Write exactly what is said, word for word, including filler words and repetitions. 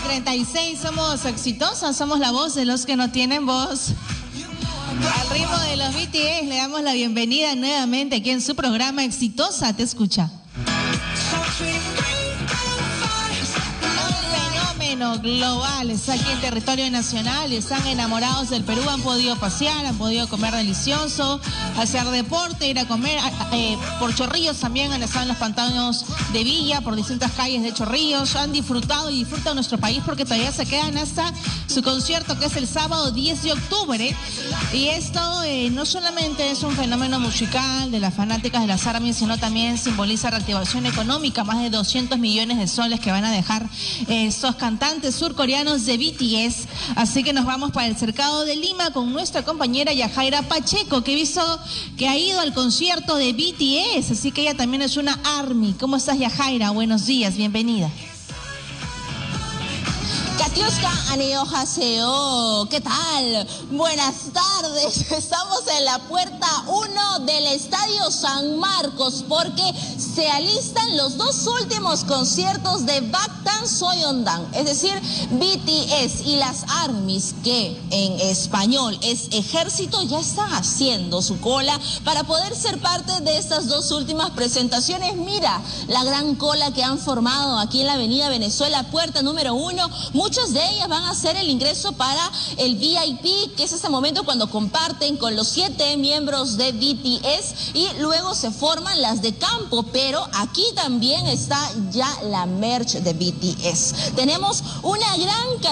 treinta y seis, somos exitosos, somos la voz de los que no tienen voz. Al ritmo de los B T S le damos la bienvenida nuevamente aquí en su programa Exitosa Te Escucha. Global, está aquí en territorio nacional, están enamorados del Perú, han podido pasear, han podido comer delicioso, hacer deporte, ir a comer, eh, por Chorrillos también han estado en los pantanos de Villa, por distintas calles de Chorrillos, han disfrutado y disfrutan nuestro país porque todavía se quedan hasta su concierto que es el sábado diez de octubre, y esto eh, no solamente es un fenómeno musical de las fanáticas de las ARMY, sino también simboliza reactivación económica, más de doscientos millones de soles que van a dejar eh, estos cantantes surcoreanos de B T S. Así que nos vamos para el cercado de Lima con nuestra compañera Yajaira Pacheco, que he visto que ha ido al concierto de B T S, así que ella también es una ARMY. ¿Cómo estás, Yajaira? Buenos días, bienvenida. Katiuska Aneo, ¿qué tal? Buenas tardes, estamos en la puerta uno del Estadio San Marcos porque se alistan los dos últimos conciertos de Bangtan Soyeondan, es decir, B T S y las ARMYs, que en español es ejército, ya están haciendo su cola para poder ser parte de estas dos últimas presentaciones. Mira la gran cola que han formado aquí en la Avenida Venezuela, puerta número uno. Muchas de ellas van a hacer el ingreso para el V I P, que es ese momento cuando comparten con los siete miembros de B T S, y luego se forman las de campo, pero aquí también está ya la merch de B T S. Tenemos una gran cantidad